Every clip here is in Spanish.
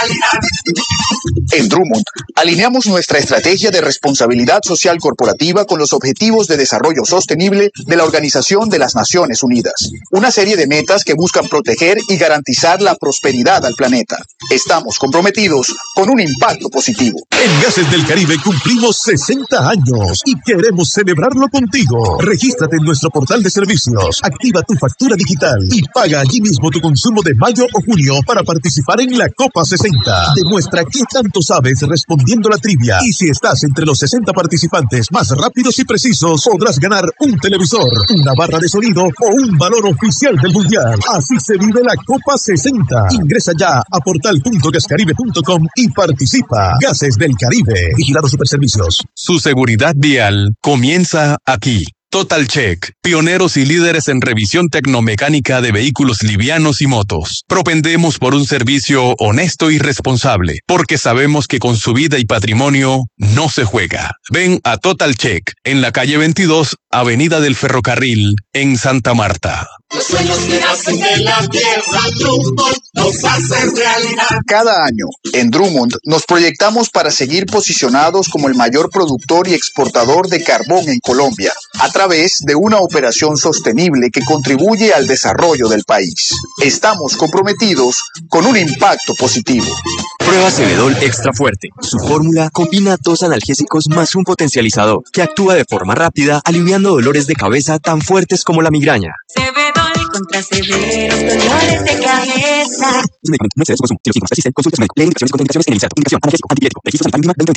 En Drummond, alineamos nuestra estrategia de responsabilidad social corporativa con los Objetivos de Desarrollo Sostenible de la Organización de las Naciones Unidas. Una serie de metas que buscan proteger y garantizar la prosperidad al planeta. Estamos comprometidos con un impacto positivo. En Gases del Caribe cumplimos 60 años y queremos celebrarlo contigo. Regístrate en nuestro portal de servicios, activa tu factura digital y paga allí mismo tu consumo de mayo o junio para participar en la Copa 60. Demuestra qué tanto sabes respondiendo la trivia y si estás entre los 60 participantes más rápidos y precisos podrás ganar un televisor, una barra de sonido o un balón oficial del Mundial. Así se vive la Copa 60. Ingresa ya a portal.gascaribe.com y participa. Gases del Caribe. Vigilado Superservicios. Su seguridad vial comienza aquí. Total Check, pioneros y líderes en revisión tecnomecánica de vehículos livianos y motos. Propendemos por un servicio honesto y responsable, porque sabemos que con su vida y patrimonio no se juega. Ven a Total Check, en la calle 22, Avenida del Ferrocarril, en Santa Marta. Los sueños que nacen de la tierra, Drummond los hacen realidad. Cada año, en Drummond, nos proyectamos para seguir posicionados como el mayor productor y exportador de carbón en Colombia, a través de una operación sostenible que contribuye al desarrollo del país. Estamos comprometidos con un impacto positivo. Prueba Cebedol Extra Fuerte. Su fórmula combina 2 analgésicos más un potencializador que actúa de forma rápida, aliviando dolores de cabeza tan fuertes como la migraña. Cebedol contra severos dolores de cabeza. Consulta su médico. Lee indicaciones y contraindicaciones en el visado. Indicación: analgésico, antipirético. Registro sanitario mínima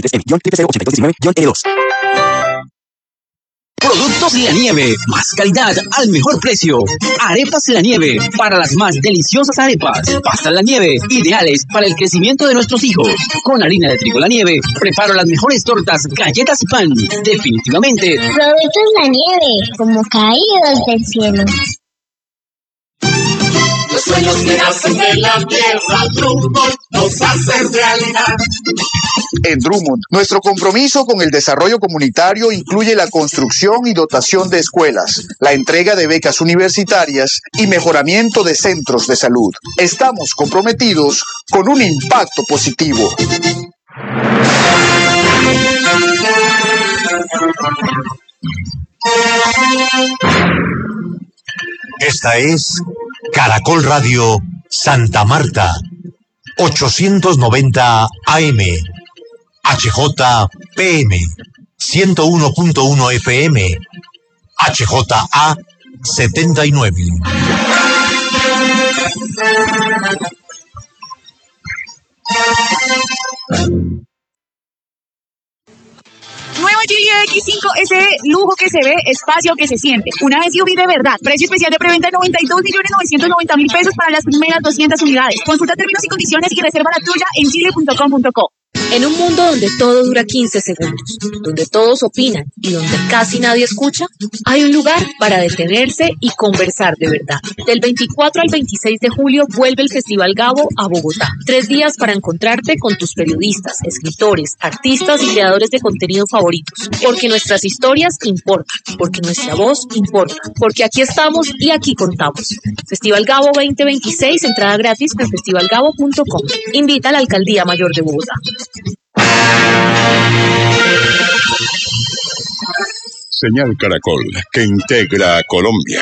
2023-M-08219-E2. Productos La Nieve, más calidad al mejor precio. Arepas La Nieve, para las más deliciosas arepas. Pasta La Nieve, ideales para el crecimiento de nuestros hijos. Con harina de trigo La Nieve, preparo las mejores tortas, galletas y pan. Definitivamente. Productos La Nieve, como caídos del cielo. Los sueños que nacen de la tierra, Drummond los hacen realidad. En Drummond, nuestro compromiso con el desarrollo comunitario incluye la construcción y dotación de escuelas, la entrega de becas universitarias y mejoramiento de centros de salud. Estamos comprometidos con un impacto positivo. Esta es Caracol Radio Santa Marta, 890 AM, HJPM, 101.1 FM, HJA 79. Nueva Geely X5 SE, lujo que se ve, espacio que se siente. Una SUV de verdad. Precio especial de preventa de 92.990.000 pesos para las primeras 200 unidades. Consulta términos y condiciones y reserva la tuya en geely.com.co. En un mundo donde todo dura 15 segundos, donde todos opinan y donde casi nadie escucha, hay un lugar para detenerse y conversar de verdad. Del 24 al 26 de julio vuelve el Festival Gabo a Bogotá. 3 días para encontrarte con tus periodistas, escritores, artistas y creadores de contenido favoritos. Porque nuestras historias importan, porque nuestra voz importa, porque aquí estamos y aquí contamos. Festival Gabo 2026, entrada gratis en festivalgabo.com. Invita a la Alcaldía Mayor de Bogotá. Señal Caracol, que integra a Colombia.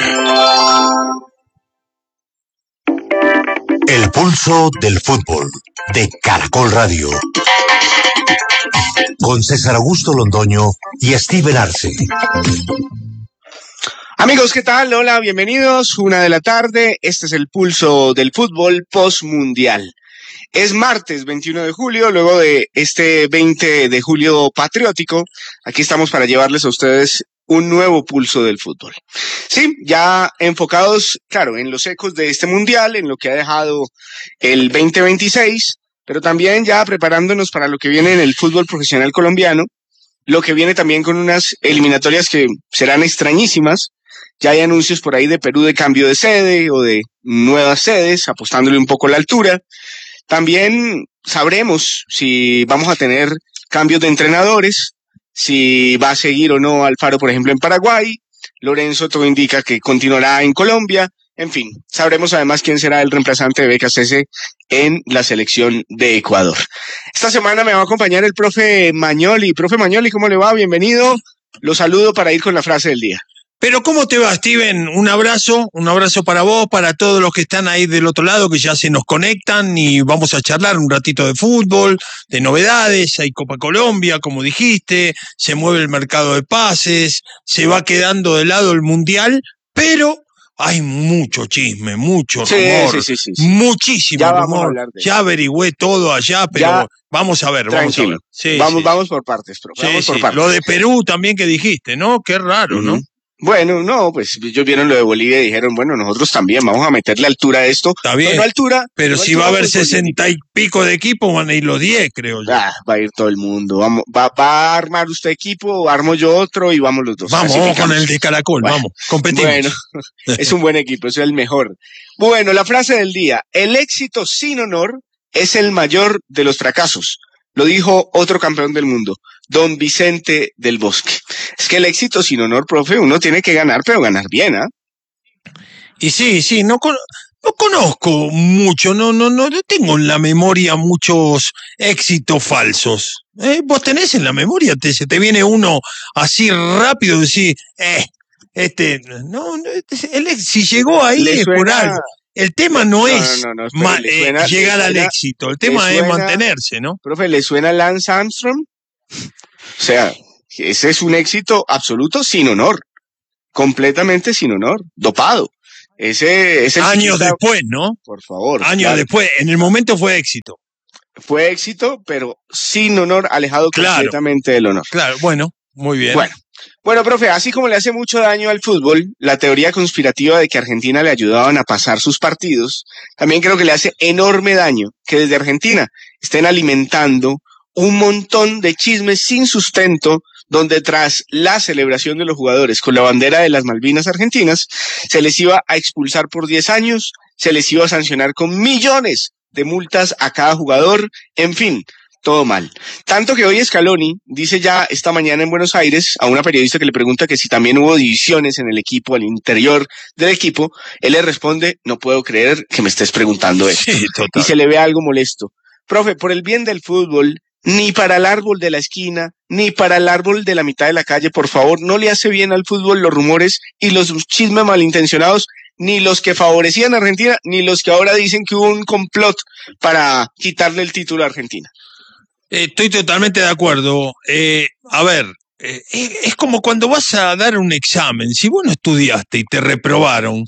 El pulso del fútbol, de Caracol Radio. Con César Augusto Londoño y Steven Arce. Amigos, ¿qué tal? Hola, bienvenidos. 1:00 p.m. Este es el pulso del fútbol postmundial. Es martes 21 de julio, luego de este 20 de julio patriótico. Aquí estamos para llevarles a ustedes un nuevo pulso del fútbol. Sí, ya enfocados, claro, en los ecos de este mundial, en lo que ha dejado el 2026, pero también ya preparándonos para lo que viene en el fútbol profesional colombiano, lo que viene también con unas eliminatorias que serán extrañísimas. Ya hay anuncios por ahí de Perú de cambio de sede o de nuevas sedes, apostándole un poco a la altura. También sabremos si vamos a tener cambios de entrenadores, si va a seguir o no Alfaro, por ejemplo, en Paraguay. Lorenzo todo indica que continuará en Colombia. En fin, sabremos además quién será el reemplazante de BKCS en la selección de Ecuador. Esta semana me va a acompañar el profe Magnoli. Profe Magnoli, ¿cómo le va? Bienvenido. Lo saludo para ir con la frase del día. Pero ¿cómo te va, Steven? Un abrazo para vos, para todos los que están ahí del otro lado, que ya se nos conectan y vamos a charlar un ratito de fútbol, de novedades. Hay Copa Colombia, como dijiste, se mueve el mercado de pases, se va quedando de lado el Mundial, pero hay mucho chisme, mucho rumor, sí. Muchísimo rumor. Ya averigüé todo allá, pero ya, vamos a ver. Tranquilo. Vamos por partes, profe. Vamos por partes. Lo de Perú también que dijiste, ¿no? Qué raro, ¿no? Bueno, no, pues ellos vieron lo de Bolivia y dijeron, bueno, nosotros también vamos a meterle altura a esto. Está bien, no altura, pero si va a haber 60 y pico de equipos, van a ir los 10, creo yo. Va a ir todo el mundo. Va a armar usted equipo, armo yo otro y vamos los dos. Vamos con el de Caracol, vamos, competimos. Bueno, es un buen equipo, es el mejor. Bueno, la frase del día, el éxito sin honor es el mayor de los fracasos. Lo dijo otro campeón del mundo, don Vicente del Bosque. Es que el éxito sin honor, profe, uno tiene que ganar, pero ganar bien, ¿ah? Y sí, no conozco mucho, no tengo en la memoria muchos éxitos falsos. Vos tenés en la memoria, se te viene uno así rápido, decir, si llegó ahí es por algo. El tema no es llegar al éxito, el tema es mantenerse, ¿no? Profe, ¿le suena Lance Armstrong? O sea, ese es un éxito absoluto sin honor, completamente sin honor, dopado. Ese años después, ¿no? Por favor. Años después, en el momento fue éxito. Fue éxito, pero sin honor, alejado completamente del honor. Claro, bueno, muy bien. Bueno, profe, así como le hace mucho daño al fútbol la teoría conspirativa de que Argentina le ayudaban a pasar sus partidos, también creo que le hace enorme daño que desde Argentina estén alimentando un montón de chismes sin sustento, donde tras la celebración de los jugadores con la bandera de las Malvinas argentinas, se les iba a expulsar por 10 años, se les iba a sancionar con millones de multas a cada jugador, en fin, todo mal. Tanto que hoy Scaloni dice ya esta mañana en Buenos Aires a una periodista que le pregunta que si también hubo divisiones en el equipo, al interior del equipo, él le responde, no puedo creer que me estés preguntando esto. Sí, total. Y se le ve algo molesto. Profe, por el bien del fútbol, ni para el árbol de la esquina, ni para el árbol de la mitad de la calle, por favor, no le hace bien al fútbol los rumores y los chismes malintencionados, ni los que favorecían a Argentina, ni los que ahora dicen que hubo un complot para quitarle el título a Argentina. Estoy totalmente de acuerdo. Es como cuando vas a dar un examen. Si vos no estudiaste y te reprobaron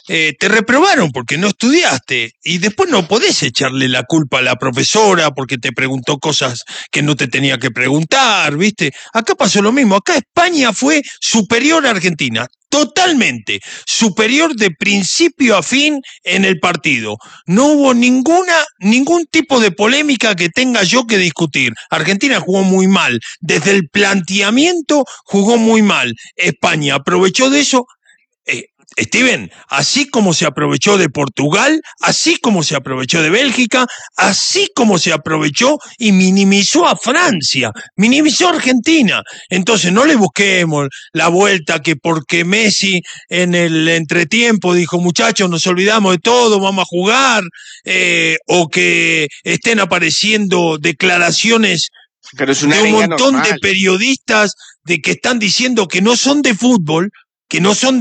porque no estudiaste y después no podés echarle la culpa a la profesora porque te preguntó cosas que no te tenía que preguntar, ¿viste? Acá pasó lo mismo. Acá España fue superior a Argentina. Totalmente superior de principio a fin en el partido. No hubo ningún tipo de polémica que tenga yo que discutir. Argentina jugó muy mal. Desde el planteamiento jugó muy mal. España aprovechó de eso. Steven, así como se aprovechó de Portugal, así como se aprovechó de Bélgica, así como se aprovechó y minimizó a Francia, minimizó a Argentina. Entonces no le busquemos la vuelta que porque Messi en el entretiempo dijo, muchachos, nos olvidamos de todo, vamos a jugar, o que estén apareciendo declaraciones de un montón de periodistas de que están diciendo que no son de fútbol, que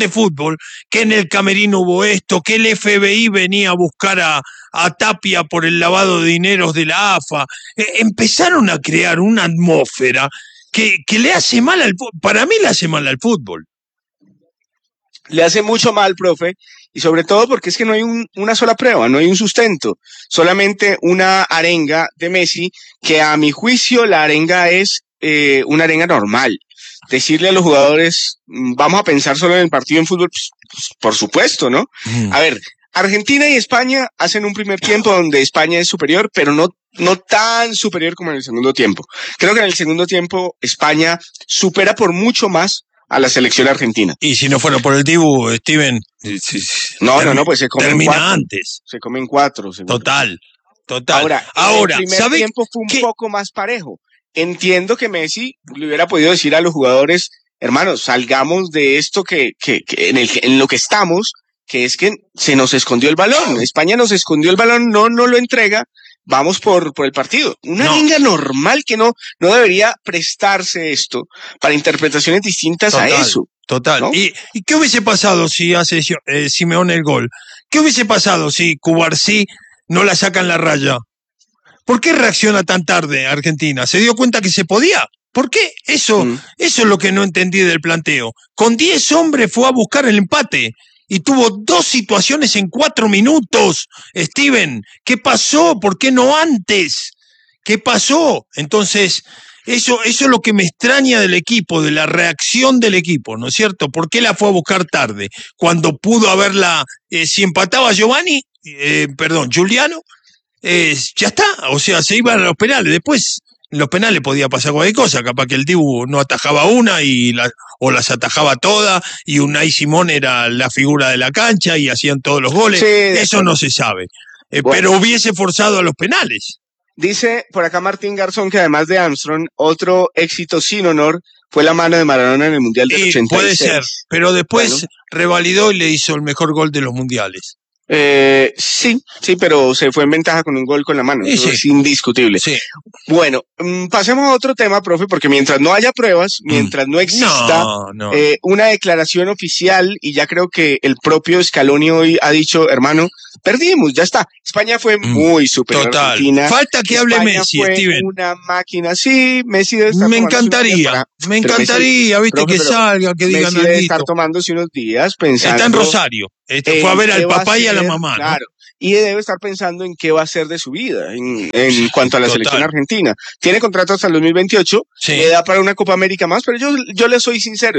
en el camerino hubo esto, que el FBI venía a buscar a Tapia por el lavado de dineros de la AFA. Empezaron a crear una atmósfera que le hace mal para mí le hace mal al fútbol. Le hace mucho mal, profe, y sobre todo porque es que no hay una sola prueba, no hay un sustento, solamente una arenga de Messi, que a mi juicio la arenga es una arenga normal. Decirle a los jugadores, vamos a pensar solo en el partido en fútbol, pues, por supuesto, ¿no? A ver, Argentina y España hacen un primer tiempo donde España es superior, pero no tan superior como en el segundo tiempo. Creo que en el segundo tiempo España supera por mucho más a la selección argentina. Y si no fuera por el Dibu, Steven... No, pues se comen termina 4. Antes. Se comen 4. Total. Ahora el primer tiempo fue un poco más parejo. Entiendo que Messi le hubiera podido decir a los jugadores, hermanos, salgamos de esto que en lo que estamos que es que se nos escondió el balón. España nos escondió el balón, no lo entrega. Vamos por el partido. Una liga normal que no debería prestarse esto para interpretaciones distintas a eso. Total. ¿No? ¿Y qué hubiese pasado si hace Simeone el gol? ¿Qué hubiese pasado si Cubarsí no la saca en la raya? ¿Por qué reacciona tan tarde Argentina? ¿Se dio cuenta que se podía? ¿Por qué? Eso es lo que no entendí del planteo. Con 10 hombres fue a buscar el empate y tuvo 2 situaciones en 4 minutos. Steven, ¿qué pasó? ¿Por qué no antes? ¿Qué pasó? Entonces, eso es lo que me extraña del equipo, de la reacción del equipo, ¿no es cierto? ¿Por qué la fue a buscar tarde? Cuando pudo haberla, si empataba Giuliano, ya está, o sea, se iban a los penales. Después, en los penales podía pasar cualquier cosa, capaz que el Dibu no atajaba una o las atajaba todas, y Unai Simón era la figura de la cancha y hacían todos los goles. Sí, eso no se sabe. Bueno. Pero hubiese forzado a los penales. Dice por acá Martín Garzón que además de Armstrong, otro éxito sin honor fue la mano de Maradona en el Mundial del 86. Puede ser, pero después revalidó y le hizo el mejor gol de los mundiales. Sí, pero se fue en ventaja con un gol con la mano, eso es indiscutible. Sí. Bueno, pasemos a otro tema, profe, porque mientras no haya pruebas, mientras no exista una declaración oficial, y ya creo que el propio Scaloni hoy ha dicho, hermano, perdimos, ya está. España fue muy superior a Argentina. Falta que hable Messi, fue Steven. Una máquina, sí, Messi debe estar me encantaría, viste, que salga, que digan Messi debe estar tomándose unos días pensando. Está en Rosario, fue a ver al papá y a la mamá, claro, ¿no? Y debe estar pensando en qué va a hacer de su vida en cuanto a la selección argentina. Tiene contrato hasta el 2028, le da para una Copa América más, pero yo le soy sincero,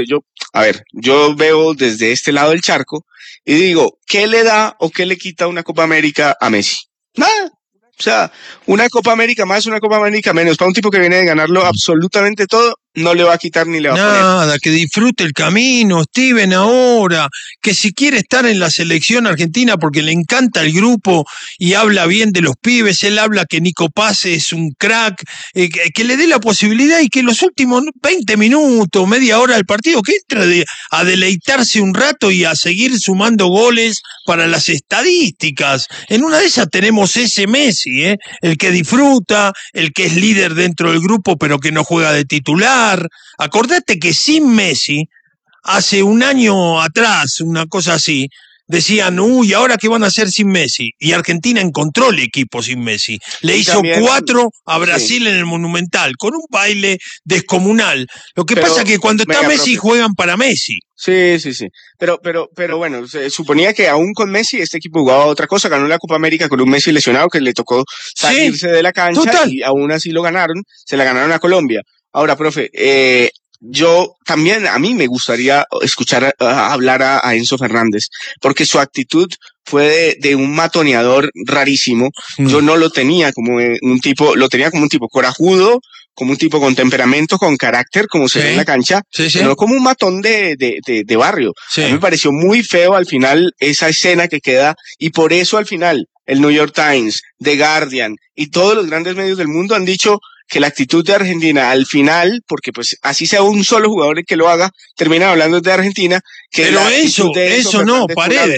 yo veo desde este lado del charco y digo, ¿qué le da o qué le quita una Copa América a Messi? Nada. O sea, una Copa América más, una Copa América menos. Para un tipo que viene de ganarlo absolutamente todo, no le va a quitar ni le va a poner. Nada, que disfrute el camino, Steven, ahora, que si quiere estar en la selección argentina porque le encanta el grupo y habla bien de los pibes, él habla que Nico Paz es un crack, que le dé la posibilidad y que los últimos 20 minutos, media hora del partido, que entre a deleitarse un rato y a seguir sumando goles para las estadísticas. En una de esas tenemos ese Messi, el que disfruta, el que es líder dentro del grupo pero que no juega de titular. Acordate que sin Messi, hace un año atrás, una cosa así, decían, ¿ahora qué van a hacer sin Messi? Y Argentina encontró el equipo sin Messi. Le hizo 4 a Brasil en el Monumental, con un baile descomunal. Lo que pasa es que cuando está Messi, juegan para Messi. Sí. Pero bueno, se suponía que aún con Messi este equipo jugaba otra cosa, ganó la Copa América con un Messi lesionado que le tocó salirse de la cancha, y aún así lo ganaron, se la ganaron a Colombia. Ahora, profe, yo también, a mí me gustaría escuchar hablar a Enzo Fernández, porque su actitud fue de un matoneador rarísimo. Yo no lo tenía como un tipo, lo tenía como un tipo corajudo, como un tipo con temperamento, con carácter, como se ve en la cancha, no como un matón de barrio. A mí me pareció muy feo al final esa escena que queda, y por eso al final el New York Times, The Guardian y todos los grandes medios del mundo han dicho que la actitud de Argentina al final, porque pues así sea un solo jugador el que lo haga, terminan hablando de Argentina. Que pero eso no, Paredes.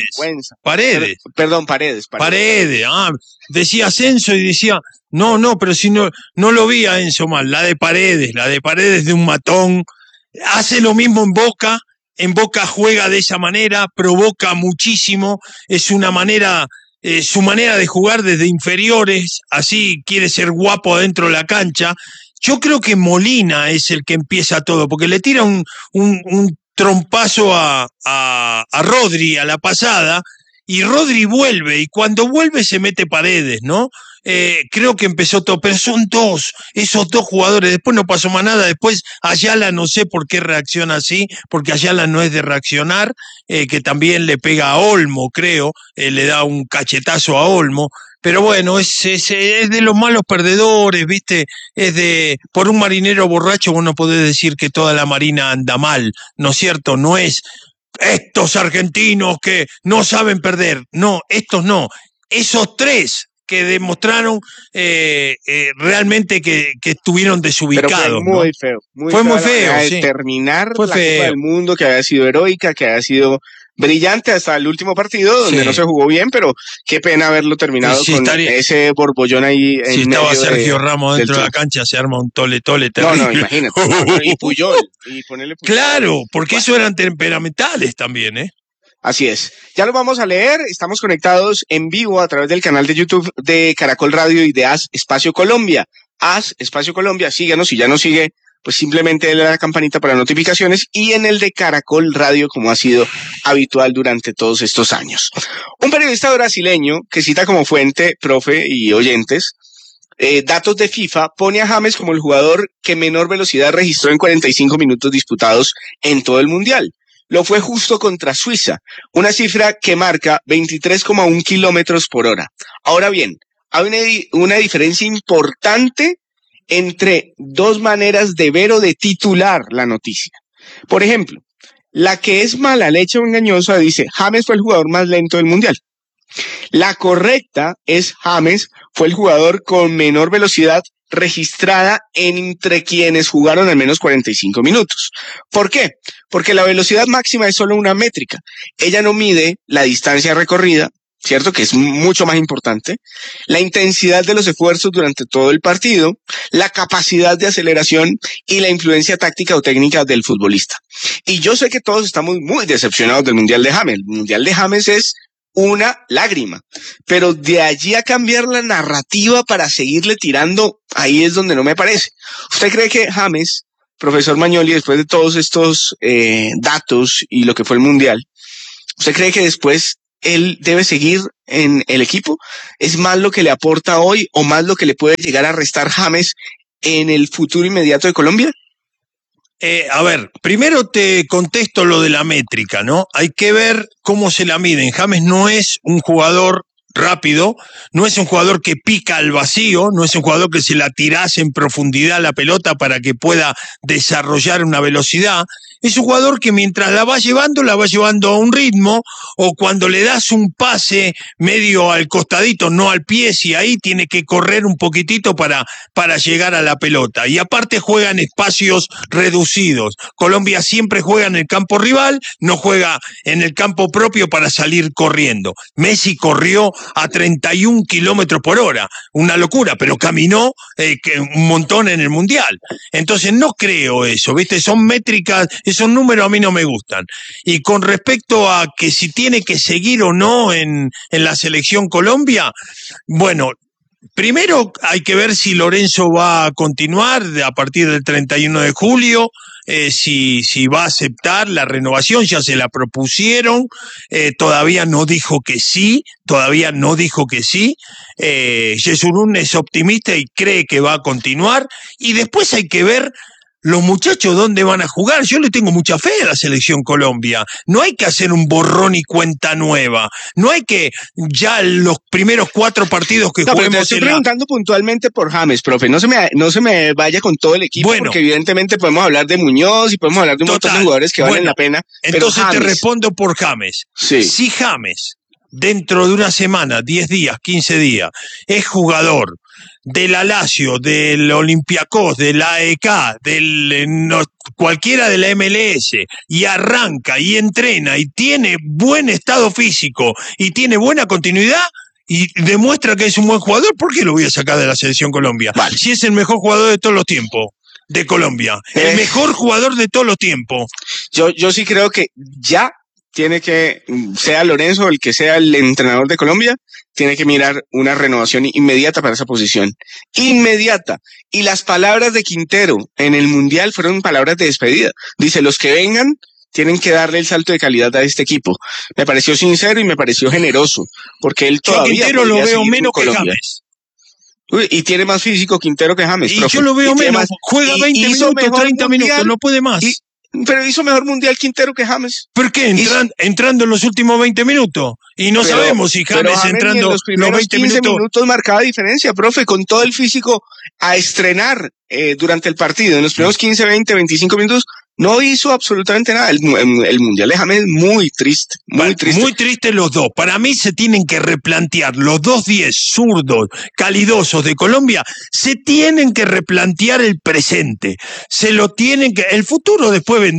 Paredes. Decía Enzo y decía, no, pero si no lo vi a Enzo mal, la de Paredes de un matón, hace lo mismo en Boca juega de esa manera, provoca muchísimo, es una manera... su manera de jugar desde inferiores, así quiere ser guapo dentro de la cancha. Yo creo que Molina es el que empieza todo, porque le tira un trompazo a Rodri a la pasada, y Rodri vuelve, y cuando vuelve se mete Paredes, ¿no? Creo que empezó todo, pero son esos dos jugadores, después no pasó más nada. Después Ayala no sé por qué reacciona así, porque Ayala no es de reaccionar, que también le pega a Olmo, creo, le da un cachetazo a Olmo, pero bueno, es de los malos perdedores, ¿viste? Por un marinero borracho vos no podés decir que toda la marina anda mal, ¿no es cierto? No es estos argentinos que no saben perder, no, estos no, esos 3 que demostraron realmente que estuvieron desubicados. Pero fue muy feo. Fue muy feo, de terminar la Copa del Mundo, que había sido heroica, que había sido brillante hasta el último partido, donde Sí. no se jugó bien, pero qué pena haberlo terminado Sí, con estaría- ese borbollón ahí en Si estaba medio Sergio Ramos del dentro de la triunfo. cancha, se arma un tole-tole No, terrible. no, imagínate. No, y Puyol, y ponerle Puyol. Claro, porque eso eran temperamentales también, ¿eh? Así es. Ya lo vamos a leer. Estamos conectados en vivo a través del canal de YouTube de Caracol Radio y de As Espacio Colombia. As Espacio Colombia, síganos. Si ya nos sigue, pues simplemente dale a la campanita para notificaciones, y en el de Caracol Radio, como ha sido habitual durante todos estos años. Un periodista brasileño que cita como fuente, profe y oyentes, datos de FIFA, pone a James como el jugador que menor velocidad registró en 45 minutos disputados en todo el Mundial. Lo fue justo contra Suiza, una cifra que marca 23,1 kilómetros por hora. Ahora bien, hay una diferencia importante entre dos maneras de ver o de titular la noticia. Por ejemplo, la que es mala leche o engañosa dice, James fue el jugador más lento del Mundial. La correcta es, James fue el jugador con menor velocidad registrada entre quienes jugaron al menos 45 minutos. ¿Por qué? Porque la velocidad máxima es solo una métrica. Ella no mide la distancia recorrida, ¿cierto? Que es mucho más importante. La intensidad de los esfuerzos durante todo el partido, la capacidad de aceleración y la influencia táctica o técnica del futbolista. Y yo sé que todos estamos muy decepcionados del Mundial de James. El Mundial de James es una lágrima, pero de allí a cambiar la narrativa para seguirle tirando, ahí es donde no me parece. ¿Usted cree que James, profesor Magnoli, después de todos estos datos y lo que fue el Mundial, usted cree que después él debe seguir en el equipo? ¿Es más lo que le aporta hoy o más lo que le puede llegar a restar James en el futuro inmediato de Colombia? A ver, primero te contesto lo de la métrica, ¿no? Hay que ver cómo se la miden. James no es un jugador rápido, no es un jugador que pica al vacío, no es un jugador que se la tirase en profundidad la pelota para que pueda desarrollar una velocidad. Es un jugador que mientras la va llevando a un ritmo, o cuando le das un pase medio al costadito, no al pie, si ahí tiene que correr un poquitito para llegar a la pelota. Y aparte juega en espacios reducidos. Colombia siempre juega en el campo rival, no juega en el campo propio para salir corriendo. Messi corrió a 31 kilómetros por hora, una locura, pero caminó un montón en el Mundial. Entonces no creo eso, ¿viste? Son métricas, esos números a mí no me gustan. Y con respecto a que si tiene que seguir o no en la selección Colombia, bueno, primero hay que ver si Lorenzo va a continuar a partir del 31 de julio, si va a aceptar la renovación. Ya se la propusieron, todavía no dijo que sí. Yesurún es optimista y cree que va a continuar, y después hay que ver los muchachos dónde van a jugar. Yo le tengo mucha fe a la selección Colombia. No hay que hacer un borrón y cuenta nueva. No hay que ya los primeros 4 partidos que juguemos. Pero te estoy preguntando puntualmente por James, profe. No se me vaya con todo el equipo, bueno, porque evidentemente podemos hablar de Muñoz y podemos hablar de un montón de jugadores que valen la pena. Entonces pero James, te respondo por James. Sí. Si James, dentro de una semana, 10 días, 15 días, es jugador del Lazio, del Olympiacos, del AEK, cualquiera de la MLS, y arranca y entrena y tiene buen estado físico y tiene buena continuidad y demuestra que es un buen jugador, ¿por qué lo voy a sacar de la selección Colombia? Vale. Si es el mejor jugador de todos los tiempos de Colombia, el mejor jugador de todos los tiempos. Yo sí creo que ya tiene que, sea Lorenzo o el que sea el entrenador de Colombia, tiene que mirar una renovación inmediata para esa posición. Inmediata. Y las palabras de Quintero en el Mundial fueron palabras de despedida. Dice, los que vengan tienen que darle el salto de calidad a este equipo. Me pareció sincero y me pareció generoso, porque él todavía... Yo Quintero lo veo menos que James. Uy, y tiene más físico Quintero que James. Y profe. Yo lo veo menos. Juega 20 minutos, 30 minutos, no puede más. Pero hizo mejor Mundial Quintero que James. ¿Por qué? Entrando en los últimos 20 minutos. Y no sabemos si James entrando los primeros 20 minutos marcaba diferencia, profe, con todo el físico a estrenar durante el partido. En los primeros 15, 20, 25 minutos no hizo absolutamente nada. El Mundial de James es muy triste, muy triste. Muy triste los dos. Para mí se tienen que replantear los 2-10 zurdos, calidosos de Colombia, se tienen que replantear el presente. Se lo tienen que... El futuro después vendrá.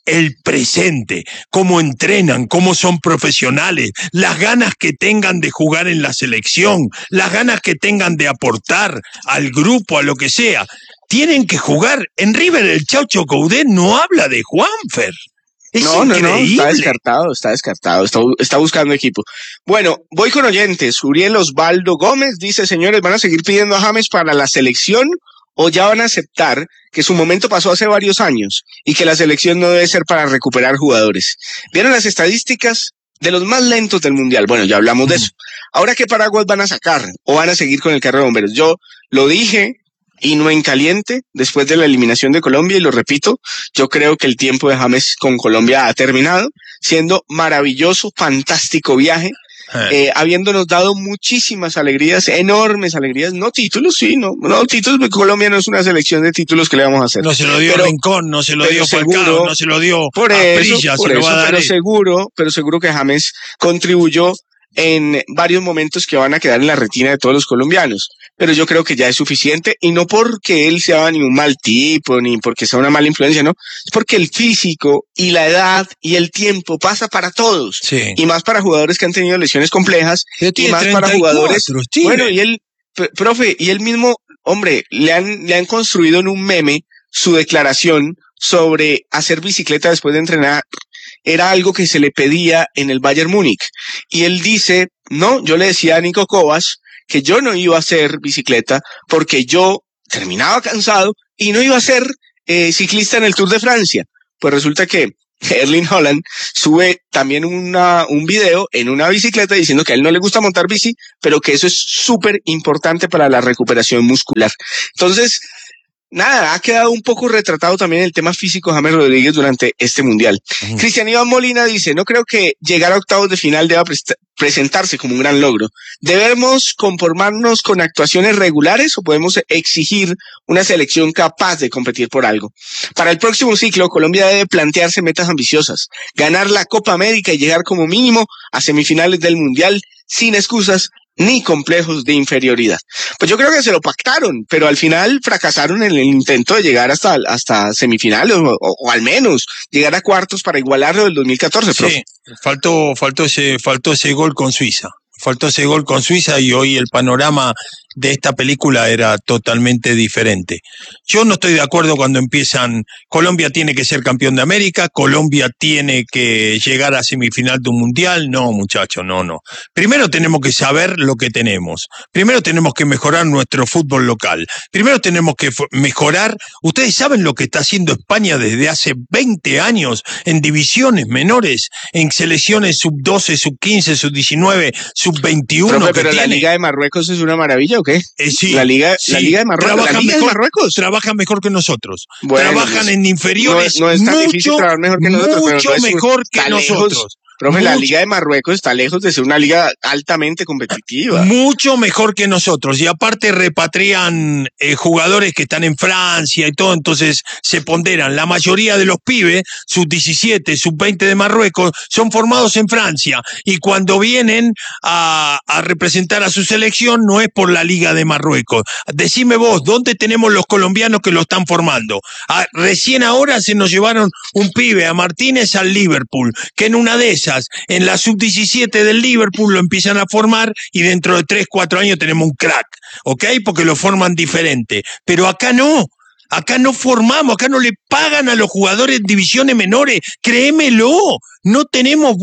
el presente, cómo entrenan, cómo son profesionales, las ganas que tengan de jugar en la selección, las ganas que tengan de aportar al grupo, a lo que sea. Tienen que jugar. En River el Chaucho Coudet no habla de Juanfer. Es increíble. Está descartado, está buscando equipo. Bueno, voy con oyentes. Uriel Osvaldo Gómez dice, señores, ¿van a seguir pidiendo a James para la selección o ya van a aceptar que su momento pasó hace varios años y que la selección no debe ser para recuperar jugadores? ¿Vieron las estadísticas de los más lentos del Mundial? Bueno, ya hablamos de eso. Ahora, ¿qué paraguas van a sacar o van a seguir con el carro de bomberos? Yo lo dije y no en caliente después de la eliminación de Colombia, y lo repito, yo creo que el tiempo de James con Colombia ha terminado, siendo maravilloso, fantástico viaje, habiéndonos dado muchísimas alegrías, enormes alegrías, no títulos, no títulos, porque Colombia no es una selección de títulos que le vamos a hacer. No se lo dio Rincón, no se lo dio Falcao, no se lo dio Prilla, se lo va a dar. Pero seguro que James contribuyó en varios momentos que van a quedar en la retina de todos los colombianos. Pero yo creo que ya es suficiente, y no porque él sea ni un mal tipo, ni porque sea una mala influencia, no, es porque el físico y la edad y el tiempo pasa para todos, y más para jugadores que han tenido lesiones complejas, y más para jugadores, bueno, y él, profe, y él mismo, hombre, le han construido en un meme su declaración sobre hacer bicicleta después de entrenar. Era algo que se le pedía en el Bayern Múnich, y él dice, no, yo le decía a Nico Kovac que yo no iba a hacer bicicleta porque yo terminaba cansado y no iba a ser ciclista en el Tour de Francia. Pues resulta que Erling Haaland sube también un video en una bicicleta diciendo que a él no le gusta montar bici, pero que eso es súper importante para la recuperación muscular. Entonces, nada, ha quedado un poco retratado también el tema físico de James Rodríguez durante este Mundial. Cristian Iván Molina dice, no creo que llegar a octavos de final deba presentarse como un gran logro. ¿Debemos conformarnos con actuaciones regulares o podemos exigir una selección capaz de competir por algo? Para el próximo ciclo, Colombia debe plantearse metas ambiciosas, ganar la Copa América y llegar como mínimo a semifinales del Mundial sin excusas ni complejos de inferioridad. Pues yo creo que se lo pactaron, pero al final fracasaron en el intento de llegar hasta semifinales o al menos llegar a cuartos para igualarlo del 2014, profe. Sí, faltó ese gol con Suiza. Faltó ese gol con Suiza y hoy el panorama de esta película era totalmente diferente. Yo no estoy de acuerdo cuando empiezan, Colombia tiene que ser campeón de América, Colombia tiene que llegar a semifinal de un mundial. No, muchachos, no. Primero tenemos que saber lo que tenemos. Primero tenemos que mejorar nuestro fútbol local. Primero tenemos que mejorar. Ustedes saben lo que está haciendo España desde hace 20 años en divisiones menores, en selecciones sub-12, sub-15, sub-19, sub-21. Profe, pero la Liga de Marruecos es una maravilla, ¿o qué? Sí, la Liga de Marruecos. Trabajan mejor que nosotros. Bueno, trabajan en inferiores no es tan difícil trabajar mejor que nosotros. Mucho mejor que nosotros. Profe, la Liga de Marruecos está lejos de ser una liga altamente competitiva. Mucho mejor que nosotros. Y aparte repatrian jugadores que están en Francia y todo, entonces se ponderan. La mayoría de los pibes, sub-17, sub-20 de Marruecos, son formados en Francia. Y cuando vienen a representar a su selección, no es por la Liga de Marruecos. Decime vos, ¿dónde tenemos los colombianos que lo están formando? Recién ahora se nos llevaron un pibe, a Martínez, al Liverpool, que en una de esas, en la sub-17 del Liverpool lo empiezan a formar y dentro de 3-4 años tenemos un crack, ¿ok? Porque lo forman diferente. Pero acá no formamos, acá no le pagan a los jugadores en divisiones menores, créemelo. No tenemos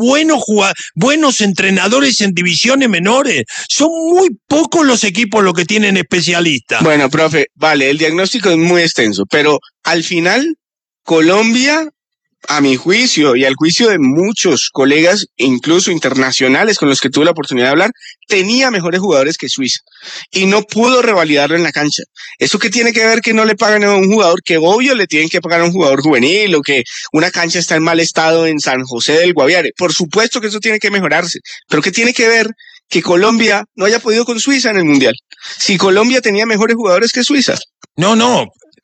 buenos entrenadores en divisiones menores. Son muy pocos los equipos los que tienen especialistas. Bueno, profe, vale, el diagnóstico es muy extenso, pero al final Colombia, a mi juicio y al juicio de muchos colegas, incluso internacionales con los que tuve la oportunidad de hablar, tenía mejores jugadores que Suiza y no pudo revalidarlo en la cancha. ¿Eso qué tiene que ver que no le pagan a un jugador? Que obvio le tienen que pagar a un jugador juvenil, o que una cancha está en mal estado en San José del Guaviare. Por supuesto que eso tiene que mejorarse, pero ¿qué tiene que ver que Colombia no haya podido con Suiza en el Mundial? Si Colombia tenía mejores jugadores que Suiza. No.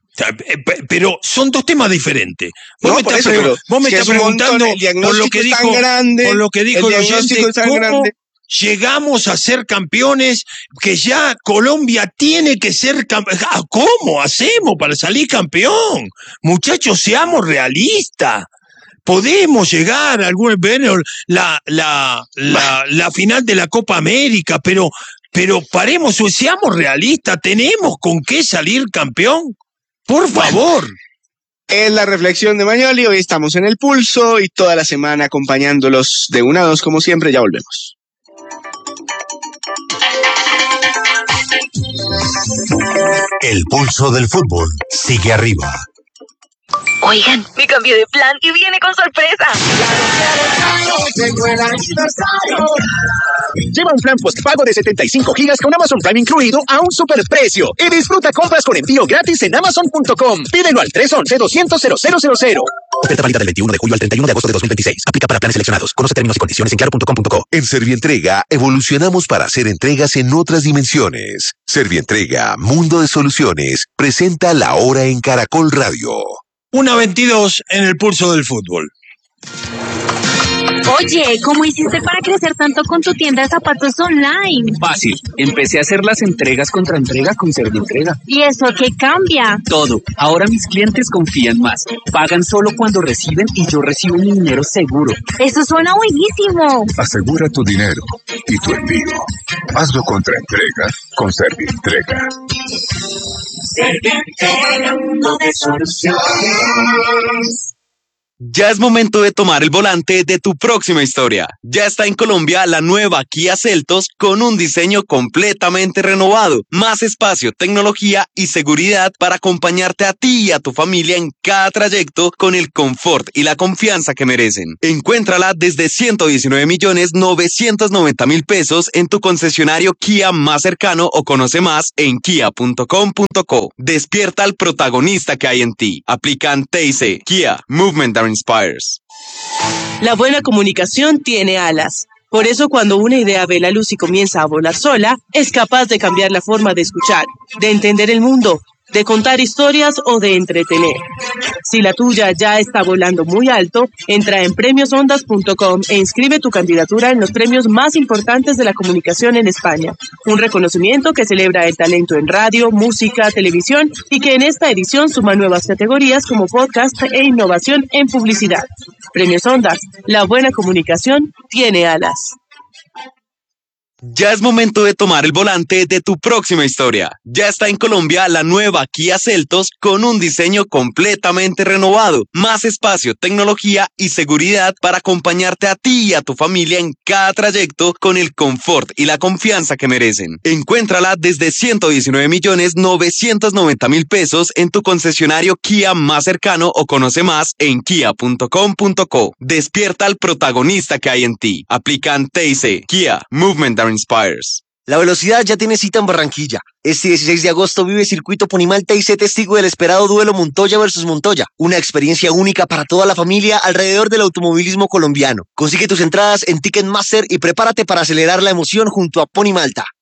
Pero son dos temas diferentes. Vos me estás preguntando por lo que dijo el oyente, ¿cómo llegamos a ser campeones? Que ya Colombia tiene que ser campeón. ¿Cómo hacemos para salir campeón? Muchachos, seamos realistas. podemos llegar a algún bueno, la final de la Copa América, pero paremos, seamos realistas, ¿tenemos con qué salir campeón? Por favor. Es la reflexión de Magnoli, hoy estamos en El Pulso y toda la semana acompañándolos de 1 a 2 como siempre, ya volvemos. El pulso del fútbol sigue arriba. Oigan, me cambié de plan y viene con sorpresa. Lleva un plan postpago de 75 gigas con Amazon Prime incluido a un superprecio y disfruta compras con envío gratis en Amazon.com. Pídelo al 311-200-0000. Oferta válida del 21 de julio al 31 de agosto de 2026. Aplica para planes seleccionados. Conoce términos y condiciones en claro.com.co. En Servientrega evolucionamos para hacer entregas en otras dimensiones. Servientrega, mundo de soluciones, presenta La Hora en Caracol Radio. 1:22 en el pulso del fútbol. Oye, ¿cómo hiciste para crecer tanto con tu tienda de zapatos online? Fácil. Empecé a hacer las entregas contra entrega con Servientrega. ¿Y eso qué cambia? Todo. Ahora mis clientes confían más. Pagan solo cuando reciben y yo recibo mi dinero seguro. Eso suena buenísimo. Asegura tu dinero y tu envío. Hazlo contra entrega con Servientrega. Servientrega, mundo de soluciones. Ya es momento de tomar el volante de tu próxima historia. Ya está en Colombia la nueva Kia Seltos con un diseño completamente renovado, más espacio, tecnología y seguridad para acompañarte a ti y a tu familia en cada trayecto con el confort y la confianza que merecen. Encuéntrala desde 119.990.000 pesos en tu concesionario Kia más cercano o conoce más en kia.com.co. Despierta al protagonista que hay en ti. Aplican TIC. Kia, Movement that Inspires. La buena comunicación tiene alas. Por eso cuando una idea ve la luz y comienza a volar sola, es capaz de cambiar la forma de escuchar, de entender el mundo, de contar historias o de entretener. Si la tuya ya está volando muy alto, entra en premiosondas.com e inscribe tu candidatura en los premios más importantes de la comunicación en España. Un reconocimiento que celebra el talento en radio, música, televisión y que en esta edición suma nuevas categorías como podcast e innovación en publicidad. Premios Ondas, la buena comunicación tiene alas. Ya es momento de tomar el volante de tu próxima historia. Ya está en Colombia la nueva Kia Seltos con un diseño completamente renovado, más espacio, tecnología y seguridad para acompañarte a ti y a tu familia en cada trayecto con el confort y la confianza que merecen. Encuéntrala desde 119.990.000 pesos en tu concesionario Kia más cercano o conoce más en kia.com.co. Despierta al protagonista que hay en ti. Aplican TIC. Kia, Movement that Inspires. La velocidad ya tiene cita en Barranquilla. Este 16 de agosto vive Circuito Ponimalta y sé testigo del esperado duelo Montoya versus Montoya. Una experiencia única para toda la familia alrededor del automovilismo colombiano. Consigue tus entradas en Ticketmaster y prepárate para acelerar la emoción junto a Ponimalta.